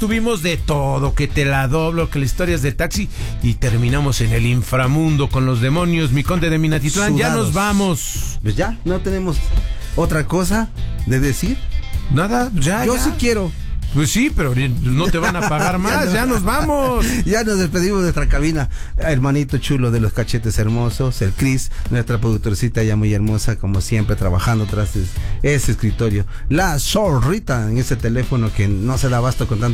tuvimos de todo, que te la doblo, que las historias de taxi, y terminamos en el inframundo con los demonios, mi conde de Minatitlán. Ya nos vamos. Pues ya, no tenemos otra cosa de decir. Nada, ya. Yo sí quiero. Pues sí, pero no te van a pagar más, ya nos vamos. Ya nos despedimos de nuestra cabina. Hermanito chulo de los cachetes hermosos, el Cris, nuestra productorcita ya muy hermosa, como siempre, trabajando tras ese escritorio. La zorrita en ese teléfono que no se da abasto con tanto